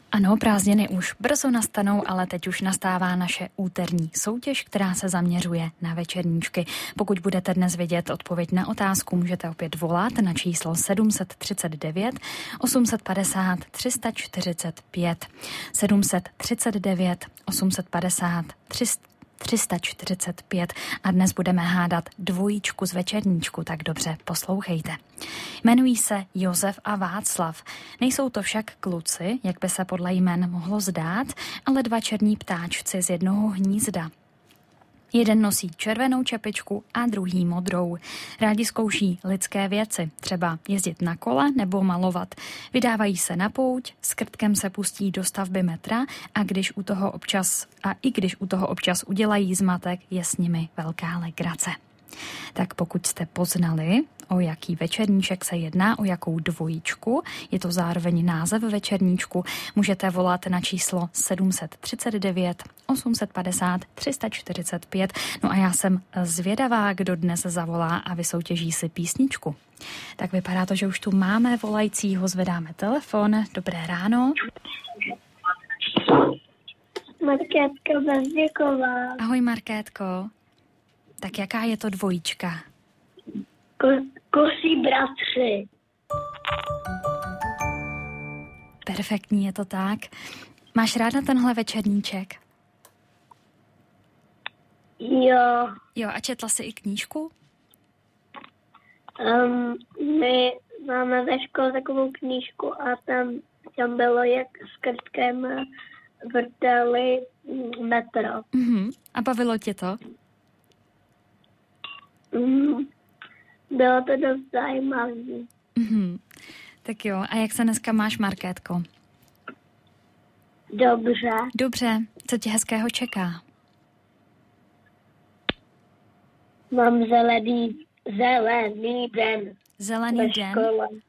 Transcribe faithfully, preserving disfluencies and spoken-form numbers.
Ano, prázdniny už brzo nastanou, ale teď už nastává naše úterní soutěž, která se zaměřuje na večerníčky. Pokud budete dnes vědět odpověď na otázku, můžete opět volat na číslo sedm set třicet devět, osm set padesát, tři sta čtyřicet pět. sedm set třicet devět, osm set padesát, tři sta čtyřicet pět a dnes budeme hádat dvojičku z večerníčku, tak dobře poslouchejte. Jmenují se Josef a Václav. Nejsou to však kluci, jak by se podle jmen mohlo zdát, ale dva černí ptáčci z jednoho hnízda. Jeden nosí červenou čepičku a druhý modrou. Rádi zkouší lidské věci, třeba jezdit na kole nebo malovat. Vydávají se na pouť, s krtkem se pustí do stavby metra a když u toho občas a i když u toho občas udělají zmatek, je s nimi velká legrace. Tak pokud jste poznali, o jaký večerníček se jedná, o jakou dvojičku, je to zároveň název večerníčku, můžete volat na číslo sedm set třicet devět, osm set padesát, tři sta čtyřicet pět. No a já jsem zvědavá, kdo dnes zavolá a vysoutěží si písničku. Tak vypadá to, že už tu máme volajícího, zvedáme telefon. Dobré ráno. Markétka Bezděková. Ahoj Markétko. Tak jaká je to dvojička? Ko- Kosí bratři. Perfektní, je to tak. Máš ráda tenhle večerníček? Jo. Jo, a četla jsi i knížku? Um, my máme ve škole takovou knížku a tam, tam bylo, jak s krtkem vrtali metro. Mhm. A bavilo tě to? Mm, bylo to dost zajímavé. Mhm. Tak jo, a jak se dneska máš, Markétko? Dobře. Dobře, co tě hezkého čeká? Mám zelený, zelený den. Zelený ve den? škole.